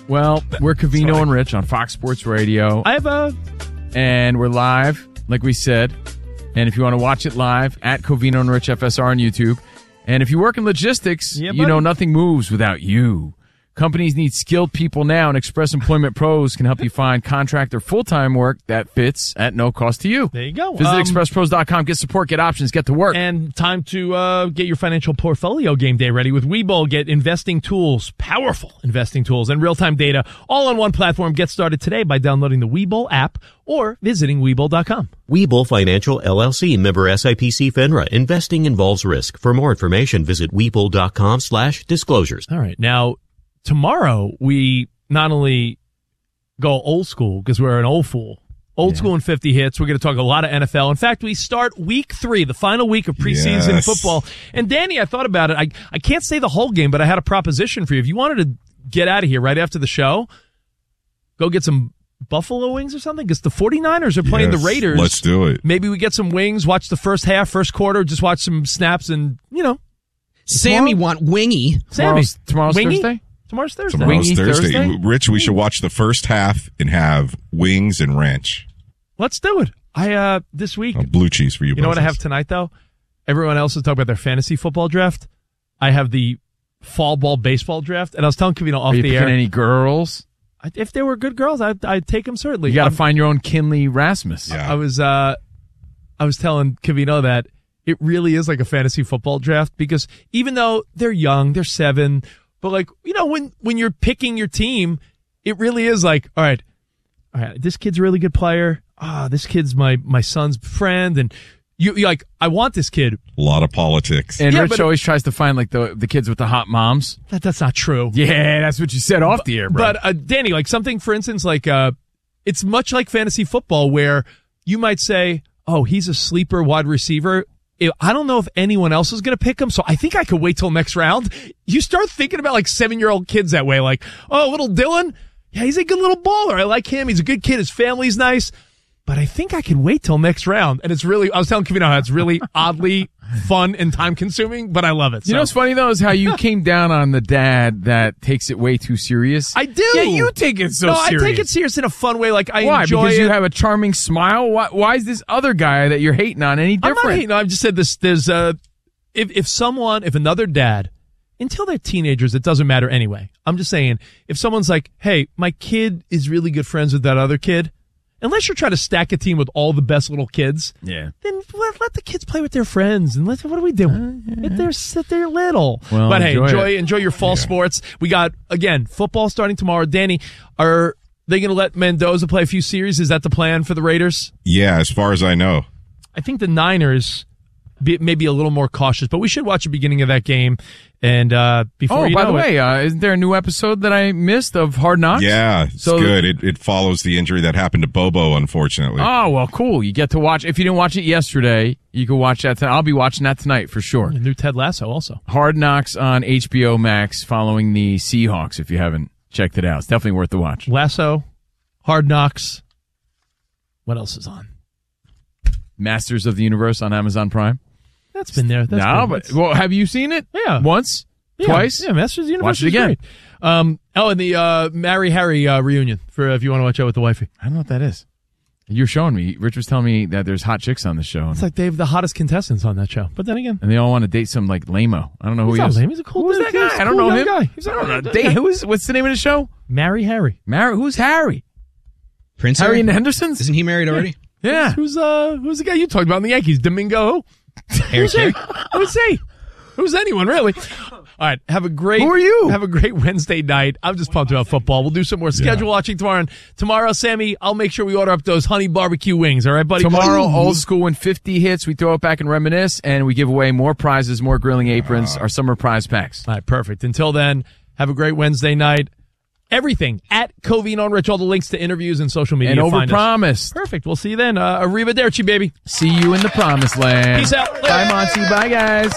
Well, we're Covino and Rich on Fox Sports Radio. And we're live, like we said. And if you want to watch it live, at Covino and Rich FSR on YouTube. And if you work in logistics, you know nothing moves without you. Companies need skilled people now, and Express Employment Pros can help you find contract or full-time work that fits at no cost to you. There you go. Visit expresspros.com. Get support, get options, get to work. And time to get your financial portfolio game day ready with Webull. Get investing tools, powerful investing tools, and real-time data all on one platform. Get started today by downloading the Webull app or visiting Webull.com. Webull Financial, LLC, member SIPC FINRA. Investing involves risk. For more information, visit Webull.com/disclosures. All right. Now, tomorrow, we not only go old school because we're an old fool, school and 50 hits. We're going to talk a lot of NFL. In fact, we start week 3, the final week of preseason football. And Danny, I thought about it. I can't say the whole game, but I had a proposition for you. If you wanted to get out of here right after the show, go get some Buffalo wings or something, because the 49ers are playing the Raiders. Let's do it. Maybe we get some wings, watch the first half, first quarter, just watch some snaps, and, Sammy want wingy. Tomorrow's Wingy? Thursday? Tomorrow's Thursday. Tomorrow's Thursday. Thursday? Rich, we should watch the first half and have wings and ranch. Let's do it. This week. Blue cheese for you. You know what I have tonight, though? Everyone else is talking about their fantasy football draft. I have the fall ball baseball draft, and I was telling Kavino off Are you the picking air. any girls? If they were good girls, I'd take them certainly. You got to find your own Kinley Rasmus. Yeah. I was telling Kavino that it really is like a fantasy football draft, because even though they're young, they're 7, but when you're picking your team, it really is like, all right, this kid's a really good player. This kid's my son's friend, and you're like, I want this kid. A lot of politics. And Rich always tries to find like the kids with the hot moms. That's not true. Yeah, that's what you said off the air, bro. But Danny, like something, for instance, like it's much like fantasy football where you might say, oh, he's a sleeper wide receiver. I don't know if anyone else is going to pick him, so I think I could wait till next round. You start thinking about like 7-year-old kids that way, like, oh, little Dylan, yeah, he's a good little baller. I like him. He's a good kid. His family's nice. But I think I can wait till next round. And it's really, I was telling Kevin how it's really oddly fun and time consuming, but I love it. You know what's funny though is how you came down on the dad that takes it way too serious. I do. Yeah, you take it so serious. I take it serious in a fun way. Like Why? enjoy Because it. you have a charming smile? Why is this other guy that you're hating on any different? I'm not hating. I've just said this. There's if another dad, until they're teenagers, it doesn't matter anyway. I'm just saying, if someone's like, hey, my kid is really good friends with that other kid, unless you're trying to stack a team with all the best little kids, then let the kids play with their friends. And what are we doing? They're little. Well, but hey, enjoy your fall sports. We got, again, football starting tomorrow. Danny, are they going to let Mendoza play a few series? Is that the plan for the Raiders? Yeah, as far as I know. I think the Niners may be a little more cautious, but we should watch the beginning of that game. And before by the way, isn't there a new episode that I missed of Hard Knocks? Yeah, it's good. It follows the injury that happened to Bobo, unfortunately. Oh, well, cool. You get to watch. If you didn't watch it yesterday, you can watch that tonight. I'll be watching that tonight for sure. The new Ted Lasso also. Hard Knocks on HBO Max following the Seahawks, if you haven't checked it out. It's definitely worth the watch. Lasso, Hard Knocks. What else is on? Masters of the Universe on Amazon Prime. That's been there. Well, have you seen it? Yeah. Once? Twice? Yeah, Masters of the Universe. Watch it again. Great. And the Marry Harry reunion for if you want to watch out with the wifey. I don't know what that is. You're showing me. Rich was telling me that there's hot chicks on the show. It's like they have the hottest contestants on that show. But then again. And they all want to date some like lame-o. I don't know who he is. Lame. He's a cool Who's dude. that guy? He's a I don't cool know young him. guy. He's What's the name of the show? Marry Harry. Who's Harry? Prince Harry and the Hendersons? Isn't he married already? Yeah. Who's the guy you talked about in the Yankees? Domingo? Who's he? Who's he? Who's anyone, really? All right, Who are you? Have a great Wednesday night. I'm just pumped about football. We'll do some more schedule watching tomorrow. And tomorrow, Sammy, I'll make sure we order up those honey barbecue wings. All right, buddy? Tomorrow, old school and 50 hits. We throw it back and reminisce, and we give away more prizes, more grilling aprons, our summer prize packs. All right, perfect. Until then, have a great Wednesday night. Everything at Covino and Rich, all the links to interviews and social media. And overpromised. Perfect. We'll see you then. Arrivederci, baby. See you in the promised land. Peace out. Bye, Monty. Bye, guys.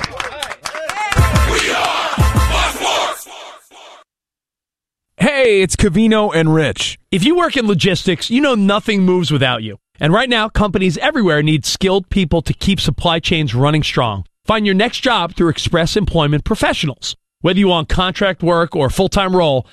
Hey, it's Covino and Rich. If you work in logistics, you know nothing moves without you. And right now, companies everywhere need skilled people to keep supply chains running strong. Find your next job through Express Employment Professionals. Whether you want contract work or full-time role,